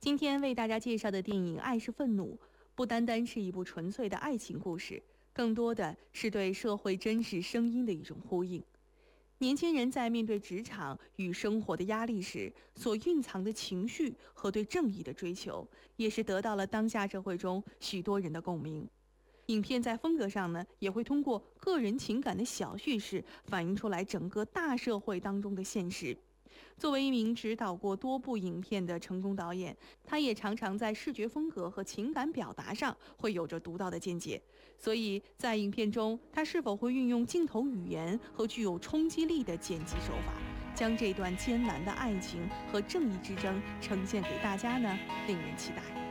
今天为大家介绍的电影《爱是愤怒》，不单单是一部纯粹的爱情故事，更多的是对社会真实声音的一种呼应。年轻人在面对职场与生活的压力时，所蕴藏的情绪和对正义的追求，也是得到了当下社会中许多人的共鸣。影片在风格上呢，也会通过个人情感的小叙事，反映出来整个大社会当中的现实。作为一名指导过多部影片的成功导演，他也常常在视觉风格和情感表达上会有着独到的见解。所以在影片中，他是否会运用镜头语言和具有冲击力的剪辑手法，将这段艰难的爱情和正义之争呈现给大家呢？令人期待。